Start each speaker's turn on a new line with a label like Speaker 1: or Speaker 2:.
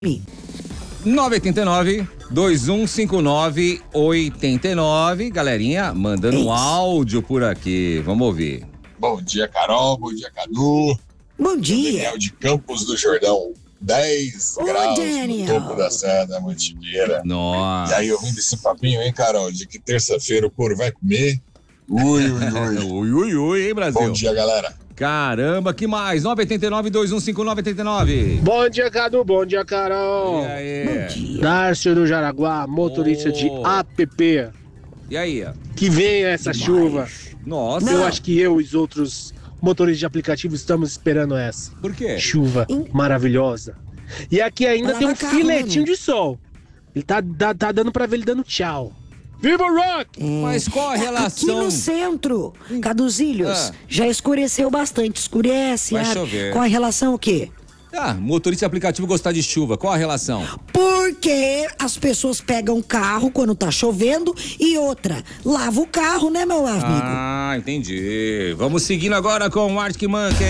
Speaker 1: 989-2159-89. Galerinha, mandando um áudio por aqui. Vamos ouvir.
Speaker 2: Bom dia, Carol. Bom dia, Cadu.
Speaker 3: Bom dia.
Speaker 2: Daniel de Campos do Jordão. 10 graus
Speaker 3: Daniel.
Speaker 2: no topo da Serra da Mantiqueira.
Speaker 1: Nossa.
Speaker 2: E aí, ouvindo esse papinho, hein, Carol? De que terça-feira o couro vai comer. Ui,
Speaker 1: hein, Brasil?
Speaker 2: Bom dia, galera.
Speaker 1: Caramba, que mais? 989-2159-89.
Speaker 4: Bom dia, Cadu. Bom dia, Carol.
Speaker 1: E aí?
Speaker 3: Bom dia.
Speaker 4: Darcio do Jaraguá, motorista de app.
Speaker 1: E aí?
Speaker 4: Que venha essa chuva.
Speaker 1: Nossa.
Speaker 4: Eu acho que eu e os outros motoristas de aplicativo estamos esperando essa.
Speaker 1: Por quê?
Speaker 4: Chuva maravilhosa. E aqui ainda
Speaker 3: Vai
Speaker 4: tem um
Speaker 3: lavar carro,
Speaker 4: filetinho
Speaker 3: né,
Speaker 4: de sol. Ele tá dando pra ver ele dando tchau. Viva o rock!
Speaker 1: Mas qual a
Speaker 3: Aqui
Speaker 1: relação?
Speaker 3: no centro, Caduzilhos, já escureceu bastante. Escurece.
Speaker 1: Vai chover.
Speaker 3: Qual a relação o quê?
Speaker 1: Motorista de aplicativo gostar de chuva. Qual a relação?
Speaker 3: Porque as pessoas pegam o carro quando tá chovendo e outra, lava o carro, né, meu amigo?
Speaker 1: Ah, entendi. Vamos seguindo agora com o Arctic Monkey.